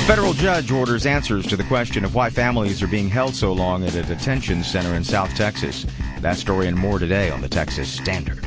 Federal judge orders answers to the question of why families are being held so long at a detention center in South Texas. That story and more today on the Texas Standard.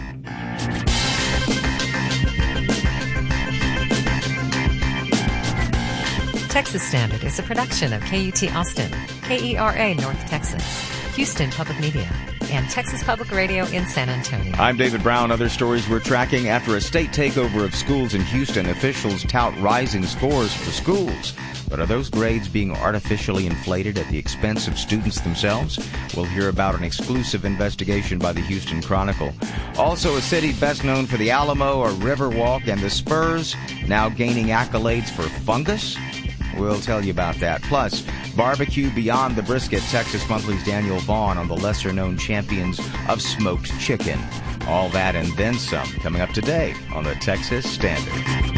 Texas Standard is a production of KUT Austin, KERA North Texas, Houston Public Media, and Texas Public Radio in San Antonio. I'm David Brown. Other stories we're tracking. After a state takeover of schools in Houston, officials tout rising scores for schools. But are those grades being artificially inflated at the expense of students themselves? We'll hear about an exclusive investigation by the Houston Chronicle. Also, a city best known for the Alamo or Riverwalk and the Spurs, now gaining accolades for fungus? We'll tell you about that. Plus, barbecue beyond the brisket. Texas Monthly's Daniel Vaughn on the lesser-known champions of smoked chicken. All that and then some coming up today on the Texas Standard.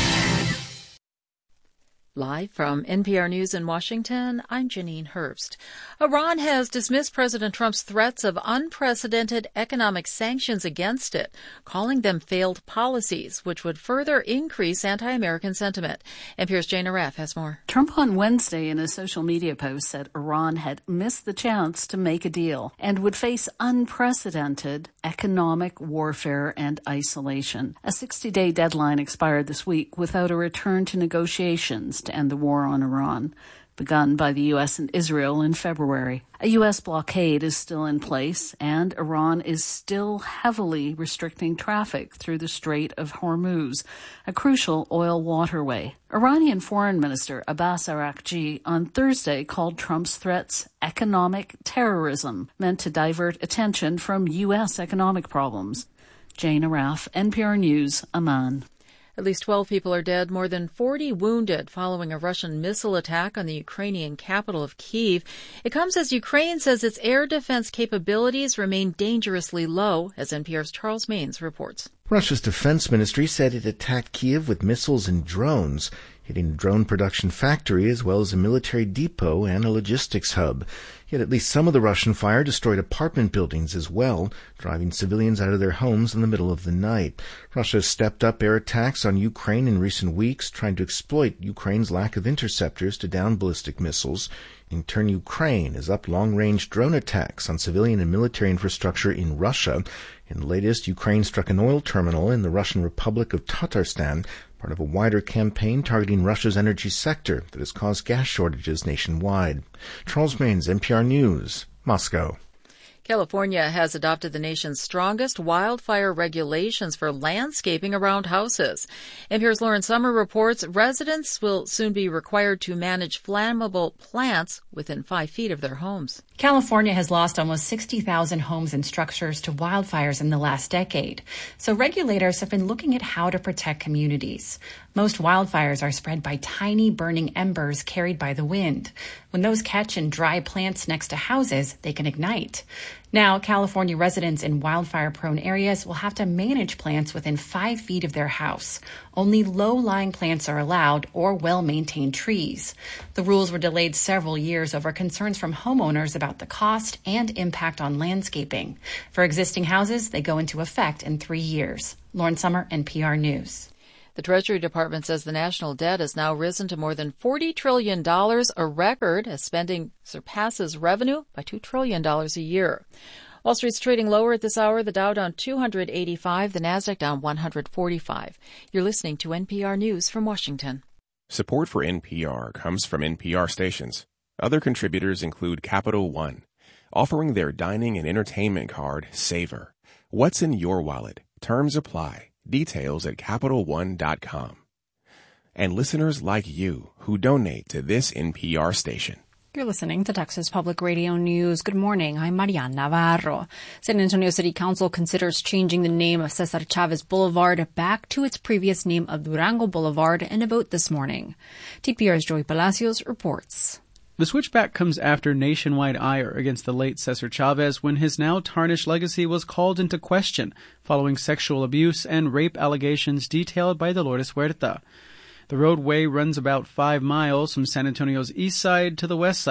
Live from NPR News in Washington, I'm Janine Herbst. Iran has dismissed President Trump's threats of unprecedented economic sanctions against it, calling them failed policies, which would further increase anti-American sentiment. NPR's Jane Aref has more. Trump on Wednesday in a social media post said Iran had missed the chance to make a deal and would face unprecedented economic warfare and isolation. A 60-day deadline expired this week without a return to negotiations to end the war on Iran, begun by the U.S. and Israel in February. A U.S. blockade is still in place, and Iran is still heavily restricting traffic through the Strait of Hormuz, a crucial oil waterway. Iranian Foreign Minister Abbas Araghchi on Thursday called Trump's threats economic terrorism, meant to divert attention from U.S. economic problems. Jane Araf, NPR News, Amman. At least 12 people are dead, more than 40 wounded following a Russian missile attack on the Ukrainian capital of Kyiv. It comes as Ukraine says its air defense capabilities remain dangerously low, as NPR's Charles Maines reports. Russia's defense ministry said it attacked Kyiv with missiles and drones, hitting a drone production factory as well as a military depot and a logistics hub. Yet at least some of the Russian fire destroyed apartment buildings as well, driving civilians out of their homes in the middle of the night. Russia has stepped up air attacks on Ukraine in recent weeks, trying to exploit Ukraine's lack of interceptors to down ballistic missiles. In turn, Ukraine has upped long-range drone attacks on civilian and military infrastructure in Russia. In the latest, Ukraine struck an oil terminal in the Russian Republic of Tatarstan, part of a wider campaign targeting Russia's energy sector that has caused gas shortages nationwide. Charles Maines, NPR News, Moscow. California has adopted the nation's strongest wildfire regulations for landscaping around houses. NPR's Lauren Summer reports residents will soon be required to manage flammable plants within 5 feet of their homes. California has lost almost 60,000 homes and structures to wildfires in the last decade. So regulators have been looking at how to protect communities. Most wildfires are spread by tiny burning embers carried by the wind. When those catch in dry plants next to houses, they can ignite. Now, California residents in wildfire-prone areas will have to manage plants within 5 feet of their house. Only low-lying plants are allowed or well-maintained trees. The rules were delayed several years over concerns from homeowners about the cost and impact on landscaping. For existing houses, they go into effect in 3 years. Lauren Summer, NPR News. The Treasury Department says the national debt has now risen to more than $40 trillion, a record, as spending surpasses revenue by $2 trillion a year. Wall Street's trading lower at this hour. The Dow down 285, the Nasdaq down 145. You're listening to NPR News from Washington. Support for NPR comes from NPR stations. Other contributors include Capital One, offering their dining and entertainment card, Savor. What's in your wallet? Terms apply. Details at CapitalOne.com. And listeners like you who donate to this NPR station. You're listening to Texas Public Radio News. Good morning. I'm Marian Navarro. San Antonio City Council considers changing the name of Cesar Chavez Boulevard back to its previous name of Durango Boulevard in a vote this morning. TPR's Joey Palacios reports. The switchback comes after nationwide ire against the late Cesar Chavez when his now tarnished legacy was called into question following sexual abuse and rape allegations detailed by Dolores Huerta. The roadway runs about 5 miles from San Antonio's east side to the west side.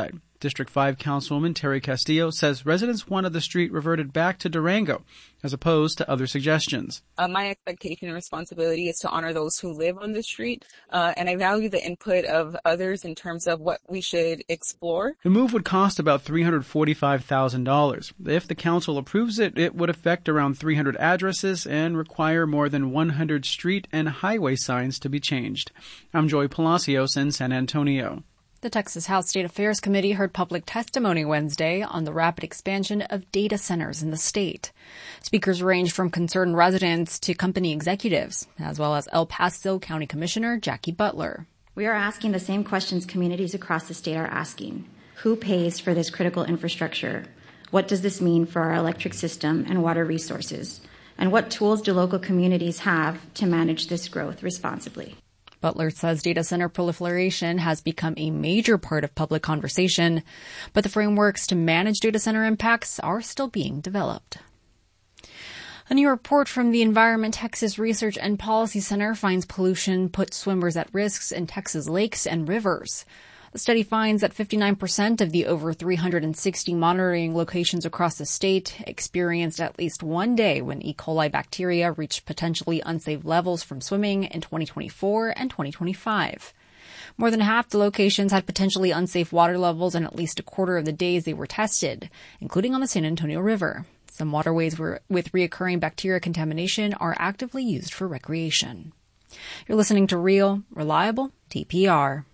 District 5 Councilwoman Terry Castillo says residents wanted the street reverted back to Durango, as opposed to other suggestions. My expectation and responsibility is to honor those who live on the street, and I value the input of others in terms of what we should explore. The move would cost about $345,000. If the council approves it, it would affect around 300 addresses and require more than 100 street and highway signs to be changed. I'm Joy Palacios in San Antonio. The Texas House State Affairs Committee heard public testimony Wednesday on the rapid expansion of data centers in the state. Speakers ranged from concerned residents to company executives, as well as El Paso County Commissioner Jackie Butler. We are asking the same questions communities across the state are asking. Who pays for this critical infrastructure? What does this mean for our electric system and water resources? And what tools do local communities have to manage this growth responsibly? Butler says data center proliferation has become a major part of public conversation, but the frameworks to manage data center impacts are still being developed. A new report from the Environment Texas Research and Policy Center finds pollution puts swimmers at risks in Texas lakes and rivers. The study finds that 59% of the over 360 monitoring locations across the state experienced at least one day when E. coli bacteria reached potentially unsafe levels from swimming in 2024 and 2025. More than half the locations had potentially unsafe water levels in at least a quarter of the days they were tested, including on the San Antonio River. Some waterways with reoccurring bacteria contamination are actively used for recreation. You're listening to Real, Reliable, TPR.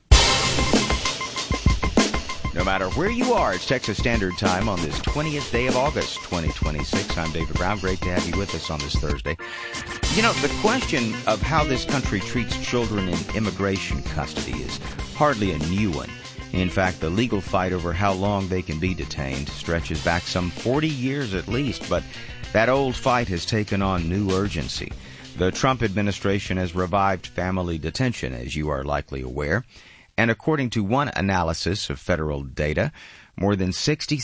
No matter where you are, it's Texas Standard Time on this 20th day of August, 2026. I'm David Brown. Great to have you with us on this Thursday. You know, the question of how this country treats children in immigration custody is hardly a new one. In fact, the legal fight over how long they can be detained stretches back some 40 years at least, but that old fight has taken on new urgency. The Trump administration has revived family detention, as you are likely aware. And according to one analysis of federal data, more than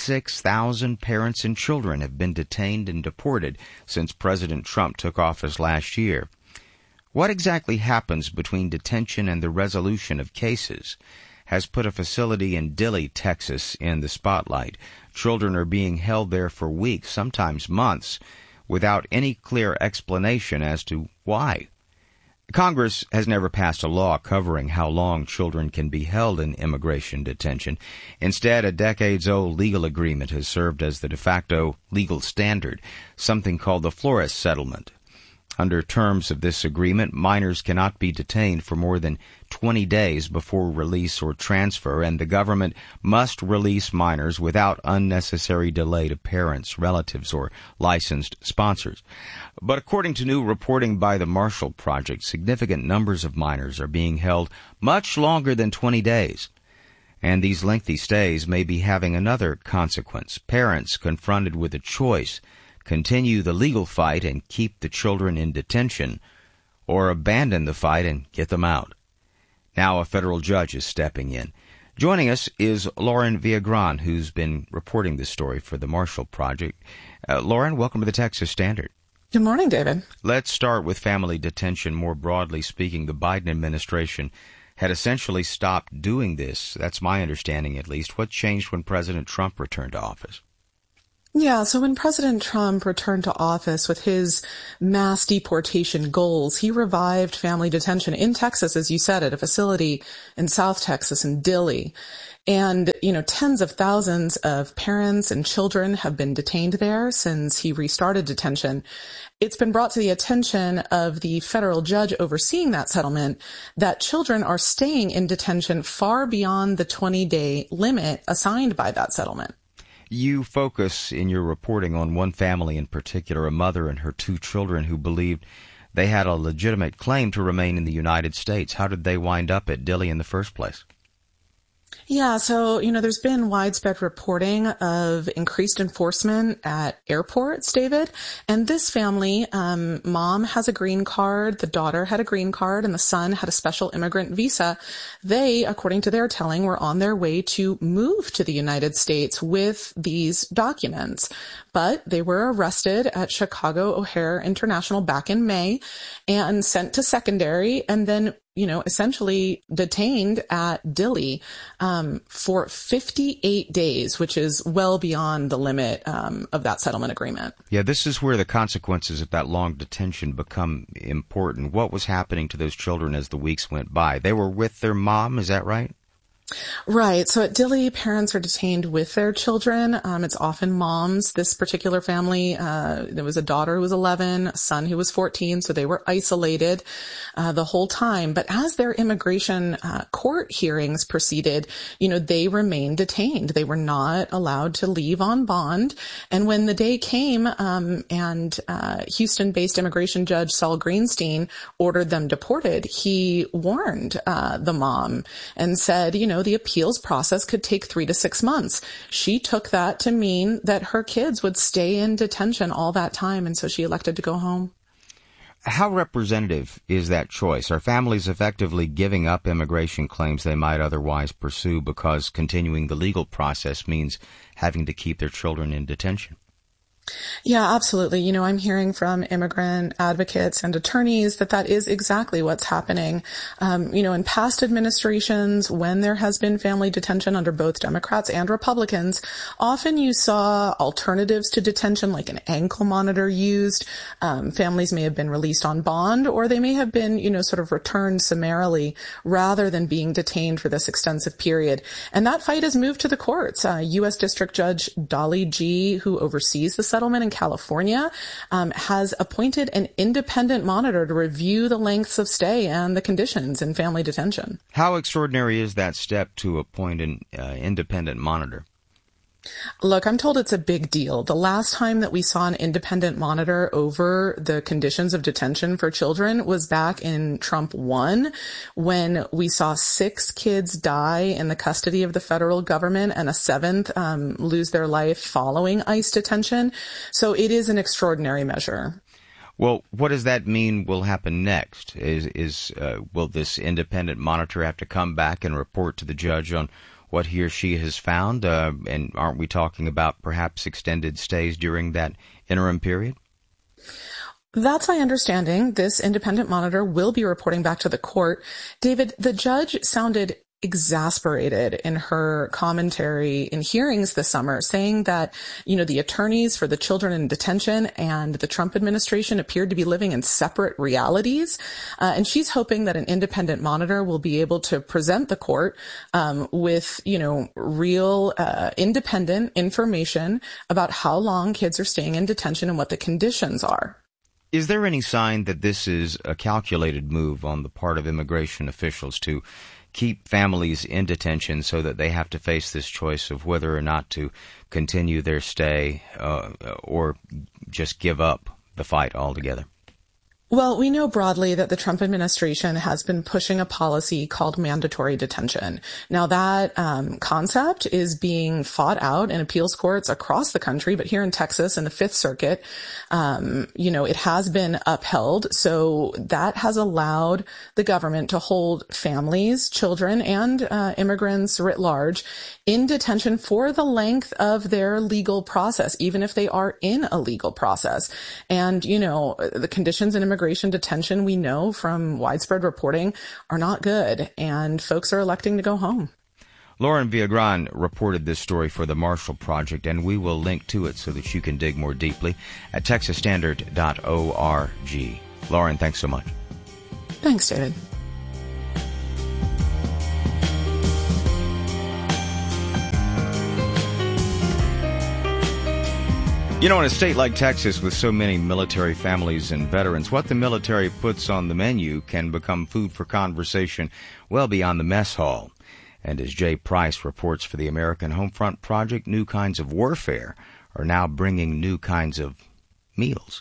66,000 parents and children have been detained and deported since President Trump took office last year. What exactly happens between detention and the resolution of cases has put a facility in Dilley, Texas, in the spotlight. Children are being held there for weeks, sometimes months, without any clear explanation as to why. Congress has never passed a law covering how long children can be held in immigration detention. Instead, a decades-old legal agreement has served as the de facto legal standard, something called the Flores Settlement. Under terms of this agreement, minors cannot be detained for more than 20 days before release or transfer, and the government must release minors without unnecessary delay to parents, relatives, or licensed sponsors. But according to new reporting by the Marshall Project, significant numbers of minors are being held much longer than 20 days. And these lengthy stays may be having another consequence. Parents confronted with a choice: continue the legal fight and keep the children in detention, or abandon the fight and get them out. Now a federal judge is stepping in. Joining us is Lauren Villagran, who's been reporting this story for the Marshall Project. Lauren, welcome to the Texas Standard. Good morning, David. Let's start with family detention. More broadly speaking, the Biden administration had essentially stopped doing this. That's my understanding, at least. What changed when President Trump returned to office? Yeah, so when President Trump returned to office with his mass deportation goals, he revived family detention in Texas, as you said, at a facility in South Texas in Dilley. And, tens of thousands of parents and children have been detained there since he restarted detention. It's been brought to the attention of the federal judge overseeing that settlement that children are staying in detention far beyond the 20-day limit assigned by that settlement. You focus in your reporting on one family in particular, a mother and her two children who believed they had a legitimate claim to remain in the United States. How did they wind up at Dilley in the first place? Yeah, so, there's been widespread reporting of increased enforcement at airports, David. And this family, mom has a green card, the daughter had a green card, and the son had a special immigrant visa. They, according to their telling, were on their way to move to the United States with these documents. But they were arrested at Chicago O'Hare International back in May and sent to secondary, and then essentially detained at Dilley for 58 days, which is well beyond the limit of that settlement agreement. Yeah, this is where the consequences of that long detention become important. What was happening to those children as the weeks went by? They were with their mom, is that right? Right. So at Dilley, parents are detained with their children. It's often moms. This particular family, there was a daughter who was 11, a son who was 14, so they were isolated the whole time. But as their immigration court hearings proceeded, they remained detained. They were not allowed to leave on bond. And when the day came and Houston-based immigration judge Saul Greenstein ordered them deported, he warned the mom and said, the appeals process could take 3 to 6 months. She took that to mean that her kids would stay in detention all that time, and so she elected to go home. How representative is that choice? Are families effectively giving up immigration claims they might otherwise pursue because continuing the legal process means having to keep their children in detention? Yeah, absolutely. I'm hearing from immigrant advocates and attorneys that is exactly what's happening. In past administrations, when there has been family detention under both Democrats and Republicans, often you saw alternatives to detention like an ankle monitor used. Families may have been released on bond, or they may have been, sort of returned summarily rather than being detained for this extensive period. And that fight has moved to the courts. U.S. District Judge Dolly Gee, who oversees the settlement in California, has appointed an independent monitor to review the lengths of stay and the conditions in family detention. How extraordinary is that step to appoint an independent monitor? Look, I'm told it's a big deal. The last time that we saw an independent monitor over the conditions of detention for children was back in Trump 1, when we saw 6 kids die in the custody of the federal government and a 7th lose their life following ICE detention. So it is an extraordinary measure. Well, what does that mean will happen next? Will this independent monitor have to come back and report to the judge on what he or she has found? And aren't we talking about perhaps extended stays during that interim period? That's my understanding. This independent monitor will be reporting back to the court. David, the judge sounded exasperated in her commentary in hearings this summer, saying that, the attorneys for the children in detention and the Trump administration appeared to be living in separate realities. And she's hoping that an independent monitor will be able to present the court with, real independent information about how long kids are staying in detention and what the conditions are. Is there any sign that this is a calculated move on the part of immigration officials to keep families in detention so that they have to face this choice of whether or not to continue their stay or just give up the fight altogether? Well, we know broadly that the Trump administration has been pushing a policy called mandatory detention. Now, that concept is being fought out in appeals courts across the country, but here in Texas in the Fifth Circuit, it has been upheld. So that has allowed the government to hold families, children, and immigrants writ large in detention for the length of their legal process, even if they are in a legal process. And, the conditions in immigration detention, we know from widespread reporting, are not good, and folks are electing to go home. Lauren Viagran reported this story for the Marshall Project, and we will link to it so that you can dig more deeply at texasstandard.org. Lauren, thanks so much. Thanks, David. In a state like Texas with so many military families and veterans, what the military puts on the menu can become food for conversation well beyond the mess hall. And as Jay Price reports for the American Homefront Project, new kinds of warfare are now bringing new kinds of meals.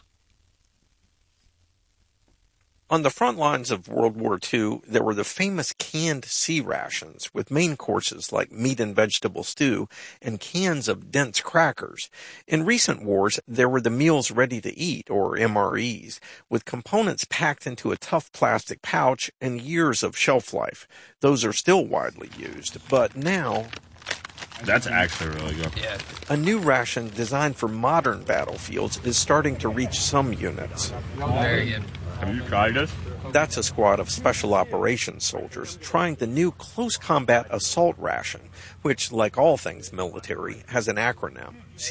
On the front lines of World War II, there were the famous canned C rations with main courses like meat and vegetable stew and cans of dense crackers. In recent wars, there were the meals ready to eat, or MREs, with components packed into a tough plastic pouch and years of shelf life. Those are still widely used, but now... That's actually really good. Yeah. A new ration designed for modern battlefields is starting to reach some units. Very good. Have you tried this? That's a squad of special operations soldiers trying the new close combat assault ration, which, like all things military, has an acronym,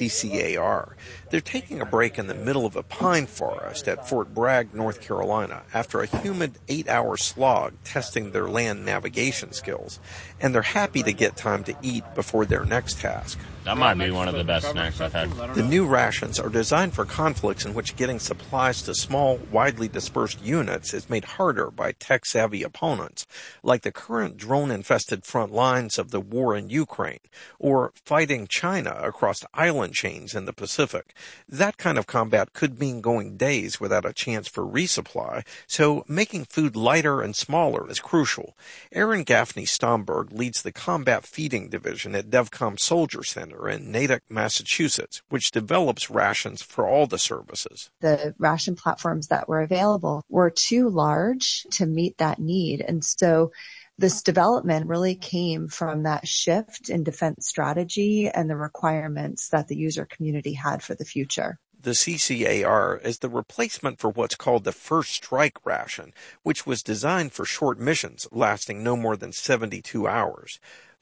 CCAR. They're taking a break in the middle of a pine forest at Fort Bragg, North Carolina, after a humid 8-hour slog testing their land navigation skills, and they're happy to get time to eat before their next task. That might be one of the best snacks I've had. The new rations are designed for conflicts in which getting supplies to small, widely dispersed units is made harder by tech-savvy opponents, like the current drone-infested front lines of the war in Ukraine, or fighting China across island chains in the Pacific. That kind of combat could mean going days without a chance for resupply, so making food lighter and smaller is crucial. Aaron Gaffney-Stomberg leads the Combat Feeding Division at DEVCOM Soldier Center in Natick, Massachusetts, which develops rations for all the services. The ration platforms that were available were too large to meet that need. And so this development really came from that shift in defense strategy and the requirements that the user community had for the future. The CCAR is the replacement for what's called the First Strike ration, which was designed for short missions lasting no more than 72 hours.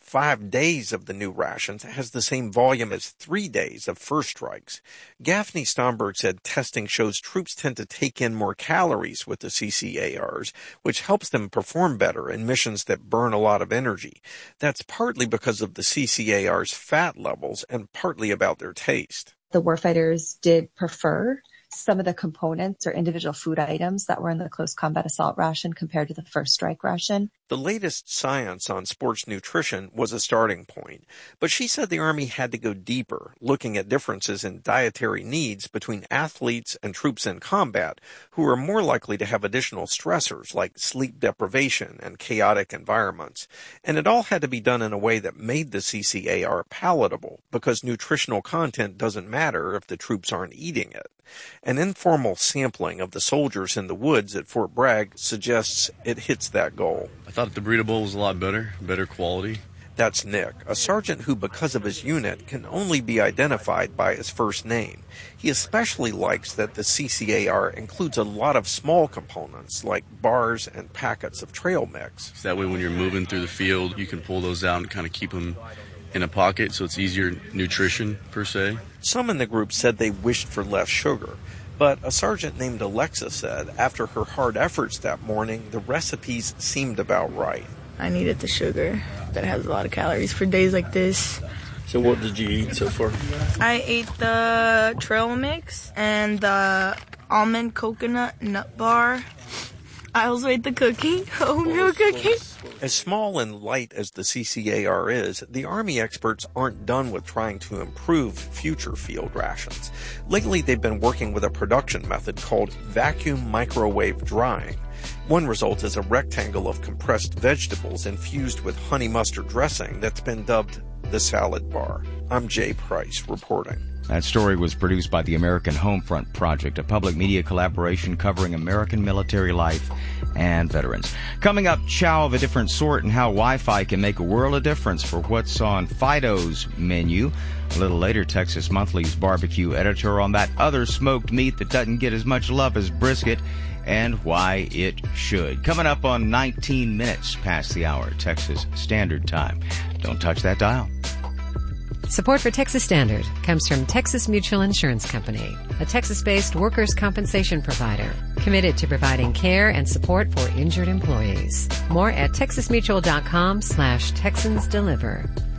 5 days of the new rations has the same volume as 3 days of First Strikes. Gaffney-Stomberg said testing shows troops tend to take in more calories with the CCARs, which helps them perform better in missions that burn a lot of energy. That's partly because of the CCAR's fat levels and partly about their taste. The warfighters did prefer some of the components or individual food items that were in the close combat assault ration compared to the First Strike ration. The latest science on sports nutrition was a starting point, but she said the Army had to go deeper, looking at differences in dietary needs between athletes and troops in combat who are more likely to have additional stressors like sleep deprivation and chaotic environments. And it all had to be done in a way that made the CCAR palatable, because nutritional content doesn't matter if the troops aren't eating it. An informal sampling of the soldiers in the woods at Fort Bragg suggests it hits that goal. I thought the Burrito Bowl was a lot better quality. That's Nick, a sergeant who, because of his unit, can only be identified by his first name. He especially likes that the CCAR includes a lot of small components, like bars and packets of trail mix. So that way when you're moving through the field, you can pull those out and kind of keep them in a pocket, so it's easier nutrition, per se. Some in the group said they wished for less sugar, but a sergeant named Alexa said after her hard efforts that morning, the recipes seemed about right. I needed the sugar that has a lot of calories for days like this. So what did you eat so far? I ate the trail mix and the almond coconut nut bar. I also ate the cookie, oatmeal cookie. As small and light as the CCAR is, the Army experts aren't done with trying to improve future field rations. Lately, they've been working with a production method called vacuum microwave drying. One result is a rectangle of compressed vegetables infused with honey mustard dressing that's been dubbed the salad bar. I'm Jay Price reporting. That story was produced by the American Homefront Project, a public media collaboration covering American military life and veterans. Coming up, chow of a different sort and how Wi-Fi can make a world of difference for what's on Fido's menu. A little later, Texas Monthly's barbecue editor on that other smoked meat that doesn't get as much love as brisket and why it should. Coming up on 19 minutes past the hour, Texas Standard Time. Don't touch that dial. Support for Texas Standard comes from Texas Mutual Insurance Company, a Texas-based workers' compensation provider committed to providing care and support for injured employees. More at texasmutual.com/TexansDeliver.